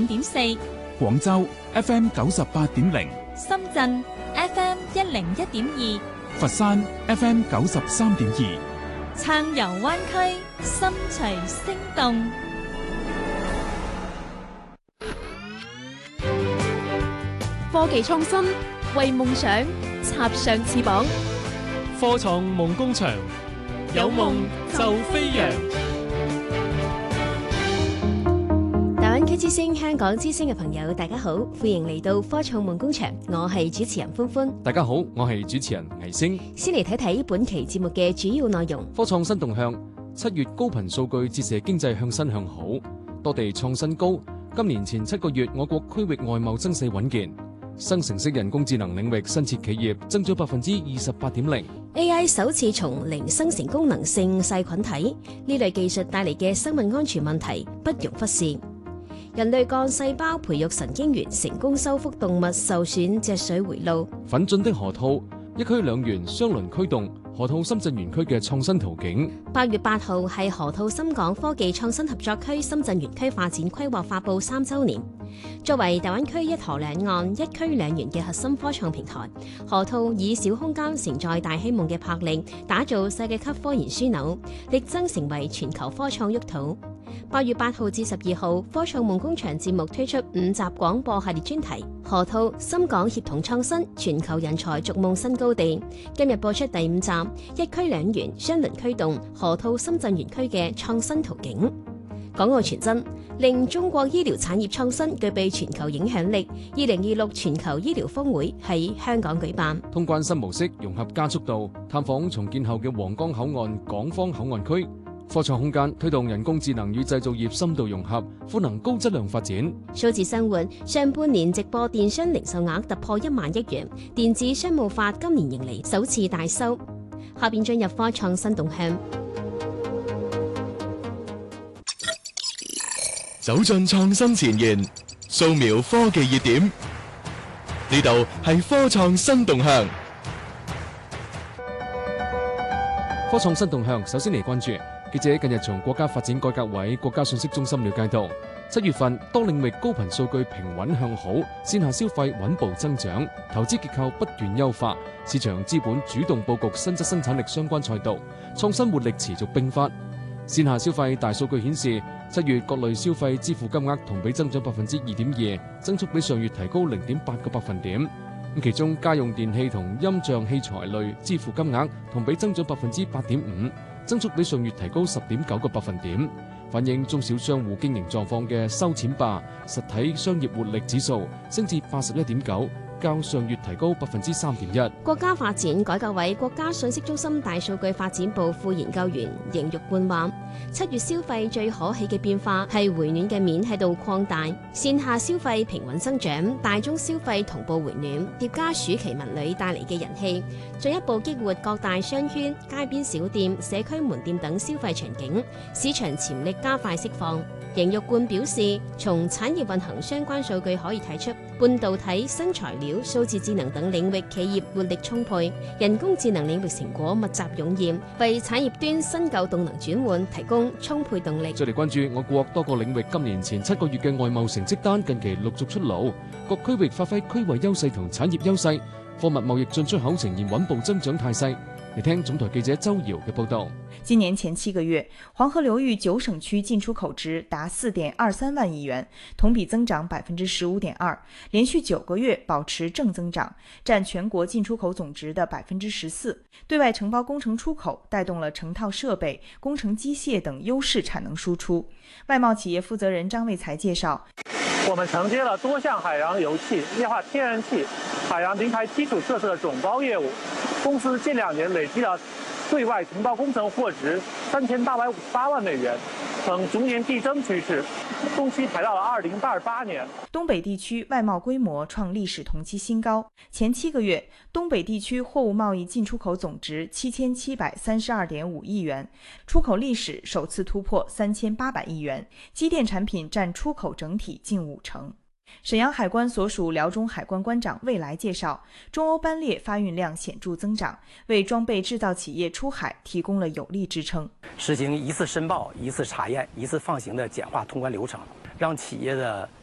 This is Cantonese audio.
95.4， 廣州 FM 98.0， 深圳 FM 101.2， 佛山 FM 93.2， 撐遊灣區，心隨聲動。 科技創新，為夢想插上翅膀。 科創夢工場，有夢就飛揚。 大灣區之星、香港之星嘅朋友，大家好，歡迎嚟到科創夢工場，我係主持人歡歡。 大家好，我係主持人倪星。 先嚟睇睇本期節目嘅主要內容。 科創新動向，7月高頻數據折射經濟向新向好，多地創新高。今年前7個月，我國區域外貿增勢穩健。生成式人工智能領域新設企業增長28.0%。 AI 首次從零生成功能性細菌體，呢類技術帶嚟嘅生物安全問題不容忽視。人類幹細胞培育神經元成功修復動物受損脊髓回路。 奮進的河套，一區兩園雙輪驅動河套深圳園區嘅創新途徑。 8月8號係河套深港科技創新合作區深圳園區發展規劃發布3週年。作為大灣區一河兩岸一區兩園嘅核心科創平台，河套以小空間承載大希望嘅魄力，打造世界級科研樞紐，力爭成為全球科創沃土。8月8號至12號，科創夢工場節目推出5集廣播系列專題，河套深港協同創新，全球人才逐夢新高地。今日播出第5集，一區兩園雙輪驅動河套深圳園區嘅創新途徑。港澳傳真令中國醫療產業創新具備全球影響力。2026全球醫療峰會喺香港舉辦。 通關新模式融合加速度，探訪重建後嘅皇崗口岸港方口岸區。科創空間推動人工智能與製造業深度融合，賦能高質量發展。 數字生活上半年直播電商零售額突破1萬億元，電子商務法今年迎嚟首次大收。下邊進入科創新動向。 走進創新前沿，掃描科技熱點，呢度係科創新動向。 科創新動向，首先嚟關注記者近日從國家發展改革委國家信息中心了解到，7月份多領域高頻數據平穩向好，線下消費穩步增長，投資結構不斷優化，市場資本主動佈局新質生產力相關賽道，創新活力持續迸發。線下消費大數據顯示，7月各類消費支付金額同比增長2.2%，增速比上月提高0.8個百分點。咁其中家用電器同音像器材類支付金額同比增長8.5%，增速比上月提高10.9個百分點。反映中小商戶經營狀況嘅收錢霸實體商業活力指數升至81.9。較上月提高3.1%。 國家發展改革委國家信息中心大數據發展部副研究員邢玉冠話：7月消費最可喜嘅變化係回暖嘅面喺度擴大，線下消費平穩增長，大宗消費同步回暖，疊加暑期文旅帶嚟嘅人氣，進一步激活各大商圈、街邊小店、社區門店等消費場景，市場潛力加快釋放。邢玉冠表示，從產業運行相關數據可以睇出，半導體、新材料、數字智能等領域企業活力充沛，人工智能領域成果密集湧現，為產業端新舊動能轉換提供充沛動力。 再嚟關注我國多個領域今年前7個月嘅外貿成績單近期陸續出爐，各區域發揮區位優勢同產業優勢，貨物貿易進出口呈現穩步增長態勢。嚟聽總台記者周瑤嘅報道。 今年前7個月，黃河流域9省區進出口值達4.23萬億元，同比增長15.2%，連續9個月保持正增長，佔全國進出口總值的14%。對外承包工程出口帶動了成套設備、工程機械等優勢產能輸出。外貿企業負責人張衛才介紹， 我們承接了多項海洋油氣、液化天然氣、海洋平台基礎設施的總包業務，公司近2年累計了對外承包工程貨值3858萬美元，呈逐年遞增趨勢，中期排到了2028年。 東北地區外貿規模創歷史同期新高，前7個月，東北地區貨物貿易進出口總值7732.5億元，出口歷史首次突破3800億元，機電產品佔出口整體近50%。沈陽海關所屬遼中海關關長魏來介紹，中歐班列發運量顯著增長，為裝備製造企業出海提供了有力支撐。 實行一次申報、一次查驗、一次放行的簡化通關流程，讓企業的